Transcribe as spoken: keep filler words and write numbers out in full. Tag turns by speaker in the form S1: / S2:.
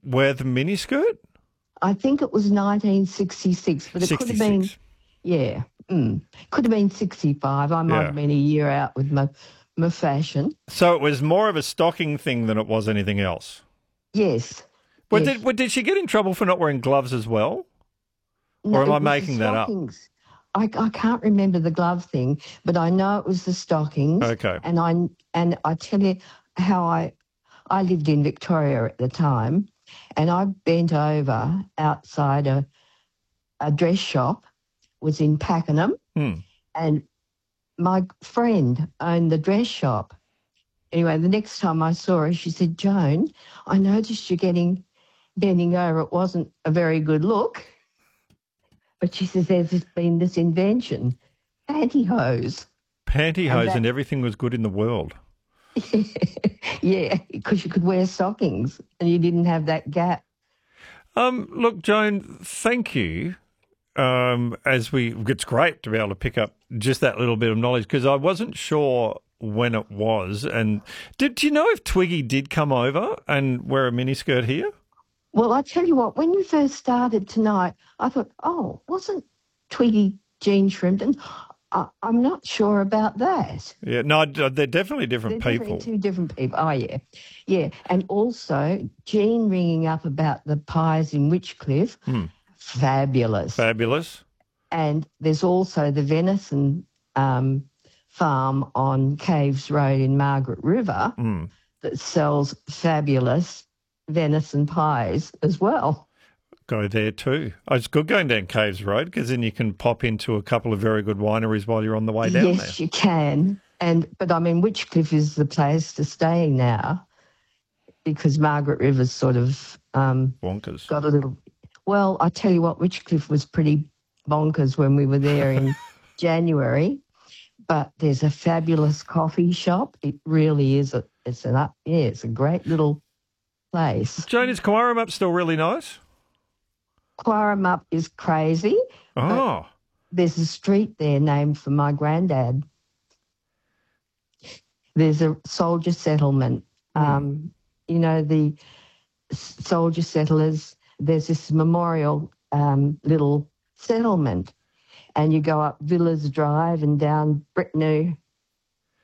S1: wear the miniskirt?
S2: I think it was nineteen sixty-six, but it could have been, yeah, mm, could have been sixty-five. I might
S1: Yeah.
S2: have been a year out with my, my fashion.
S1: So it was more of a stocking thing than it was anything else?
S2: Yes.
S1: Well,
S2: yes.
S1: did, well, did she get in trouble for not wearing gloves as well?
S2: No,
S1: or am
S2: it
S1: I
S2: was
S1: making
S2: the
S1: that up?
S2: stockings. I, I can't remember the glove thing, but I know it was the stockings.
S1: Okay.
S2: And I and I tell you how I I lived in Victoria at the time, and I bent over outside a a dress shop, was in Pakenham,
S1: Hmm.
S2: and my friend owned the dress shop. Anyway, the next time I saw her, she said, "Joan, I noticed you're getting bending over. It wasn't a very good look." But she says there's this, been this invention, pantyhose.
S1: Pantyhose and,
S2: that,
S1: and everything was good in the world.
S2: Yeah, because you could wear stockings and you didn't have that gap.
S1: Um, look, Joan, thank you. Um, as we, it's great to be able to pick up just that little bit of knowledge because I wasn't sure when it was. And did do you know if Twiggy did come over and wear a miniskirt here?
S2: Well, I tell you what, when you first started tonight, I thought, oh, wasn't Twiggy Jean Shrimpton? I, I'm not sure about that.
S1: Yeah, no, they're definitely different
S2: they're
S1: people.
S2: Definitely two different people. Oh, yeah. Yeah. And also, Jean ringing up about the pies in Witchcliffe,
S1: Hmm.
S2: fabulous.
S1: Fabulous.
S2: And there's also the venison um, farm on Caves Road in Margaret River
S1: Hmm.
S2: that sells fabulous venison pies as well.
S1: Go there too. Oh, it's good going down Caves Road because then you can pop into a couple of very good wineries while you're on the way down
S2: yes,
S1: there.
S2: Yes, you can. And but I mean, Witchcliffe is the place to stay now because Margaret River's sort of um,
S1: bonkers.
S2: Got a little. Well, I tell you what, Witchcliffe was pretty bonkers when we were there in January. But there's a fabulous coffee shop. It really is. A, it's an up. Yeah, it's a great little place.
S1: Joan, is Quarramup still really nice?
S2: Quarramup is crazy.
S1: Oh.
S2: There's a street there named for my granddad. There's a soldier settlement. Mm. Um, you know, the soldier settlers, there's this memorial um, little settlement. And you go up Villas Drive and down Brittany